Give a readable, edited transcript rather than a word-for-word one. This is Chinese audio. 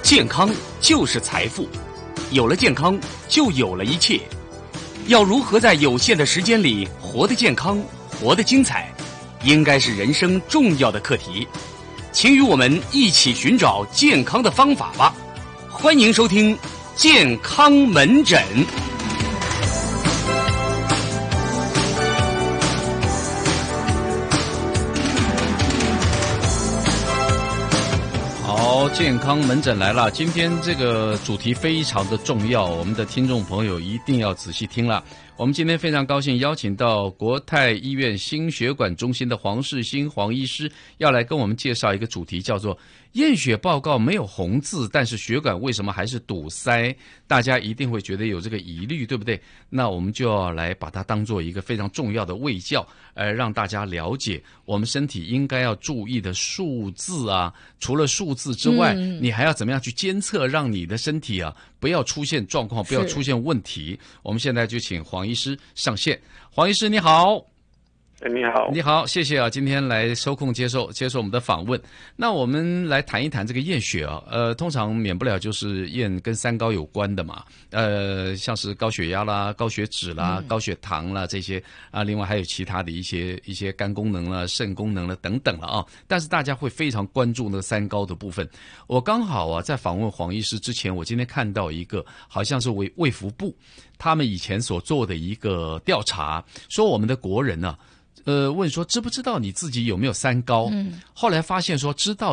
健康就是财富，有了健康就有了一切。要如何在有限的时间里活得健康，活得精彩，应该是人生重要的课题。请与我们一起寻找健康的方法吧。欢迎收听健康门诊。 好，健康门诊来了。今天这个主题非常的重要，我们的听众朋友一定要仔细听了。我们今天非常高兴邀请到国泰医院心血管中心的黄世兴黄医师，要来跟我们介绍一个主题，叫做验血报告没有红字，但是血管为什么还是堵塞？大家一定会觉得有这个疑虑，对不对？那我们就要来把它当做一个非常重要的卫教，让大家了解我们身体应该要注意的数字啊。除了数字之外，你还要怎么样去监测，让你的身体啊不要出现状况，不要出现问题。我们现在就请黄医师上线。黄医师你好。 你好， 你好，谢谢啊，今天来抽空接受我们的访问。那我们来谈一谈这个验血啊，通常免不了就是验跟三高有关的嘛，像是高血压啦、高血脂啦、高血糖啦这些啊，另外还有其他的一些肝功能啦、肾功能啦等等了啊。但是大家会非常关注那三高的部分。我刚好啊，在访问黄医师之前，我今天看到一个好像是卫福部他们以前所做的一个调查，说我们的国人啊。问说知不知道你自己有没有三高？后来发现说知道。